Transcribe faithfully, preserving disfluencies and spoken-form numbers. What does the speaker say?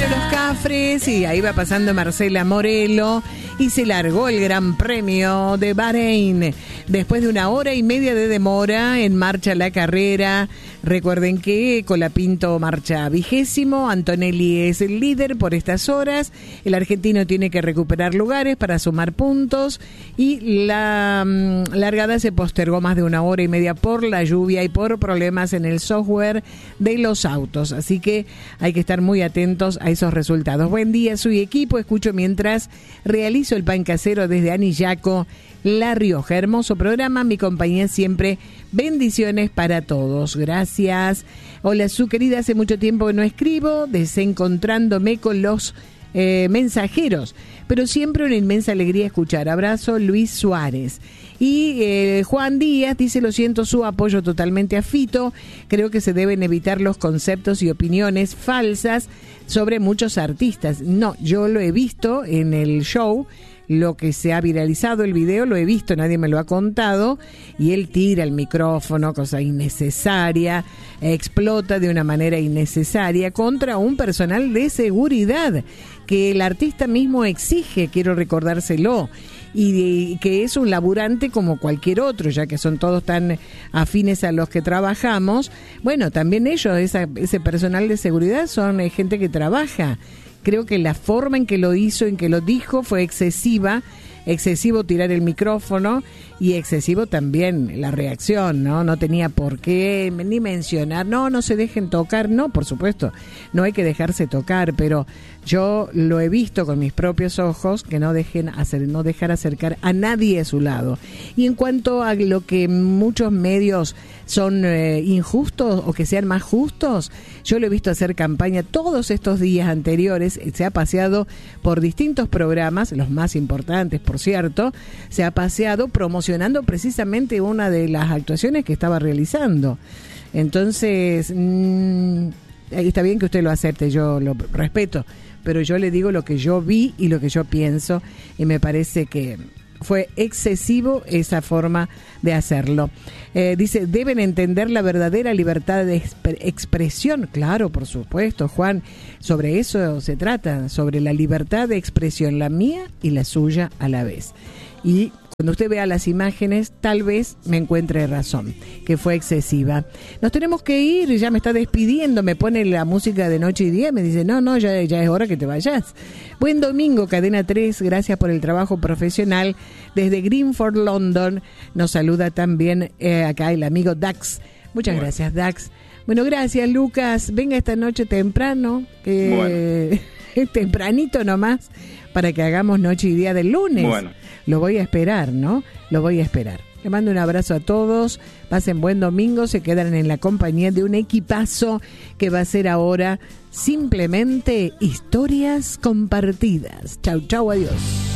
de los Cafres y ahí va pasando Marcela Morelo y se largó el Gran Premio de Bahrein. Después de una hora y media de demora, en marcha la carrera. Recuerden que Colapinto marcha vigésimo, Antonelli es el líder por estas horas. El argentino tiene que recuperar lugares para sumar puntos y la um, largada se postergó más de una hora y media por la lluvia y por problemas en el software de los autos. Así que hay que estar muy atentos a esos resultados. Buen día, soy equipo. Escucho mientras realizo el pan casero desde Anillaco, La Rioja. Hermoso programa, mi compañía siempre. Bendiciones para todos. Gracias. Hola, su querida, hace mucho tiempo que no escribo, desencontrándome con los eh, mensajeros, pero siempre una inmensa alegría escuchar. Abrazo, Luis Suárez. Y eh, Juan Díaz dice, lo siento, su apoyo totalmente a Fito. Creo que se deben evitar los conceptos y opiniones falsas sobre muchos artistas. No, yo lo he visto en el show, lo que se ha viralizado, el video, lo he visto, nadie me lo ha contado, y él tira el micrófono, cosa innecesaria, explota de una manera innecesaria contra un personal de seguridad que el artista mismo exige, quiero recordárselo, y de, que es un laburante como cualquier otro, ya que son todos tan afines a los que trabajamos. Bueno, también ellos, esa, ese personal de seguridad, son eh, gente que trabaja. Creo que la forma en que lo hizo, en que lo dijo, fue excesiva, excesivo tirar el micrófono y excesivo también la reacción, ¿no? No tenía por qué ni mencionar, no, no se dejen tocar, no, por supuesto, no hay que dejarse tocar, pero yo lo he visto con mis propios ojos, que no dejen hacer, no dejar acercar a nadie a su lado. Y en cuanto a lo que muchos medios son eh, injustos o que sean más justos, yo lo he visto hacer campaña todos estos días anteriores, se ha paseado por distintos programas, los más importantes, por cierto, se ha paseado promocionando precisamente una de las actuaciones que estaba realizando. Entonces, mmm, está bien que usted lo acepte, yo lo respeto, pero yo le digo lo que yo vi y lo que yo pienso, y me parece que fue excesivo esa forma de hacerlo. Eh, dice, deben entender la verdadera libertad de exp- expresión. Claro, por supuesto, Juan, sobre eso se trata, sobre la libertad de expresión, la mía y la suya a la vez. Y cuando usted vea las imágenes, tal vez me encuentre razón, que fue excesiva. Nos tenemos que ir, ya me está despidiendo, me pone la música de noche y día, me dice, no, no, ya, ya es hora que te vayas. Buen domingo, Cadena tres, gracias por el trabajo profesional. Desde Greenford, London, nos saluda también eh, acá el amigo Dax. Muchas bueno. gracias, Dax. Bueno, gracias, Lucas. Venga esta noche temprano, que bueno. tempranito nomás, para que hagamos noche y día del lunes. Bueno. Lo voy a esperar, ¿no? Lo voy a esperar. Le mando un abrazo a todos, pasen buen domingo, se quedan en la compañía de un equipazo que va a ser ahora simplemente historias compartidas. Chau, chau, adiós.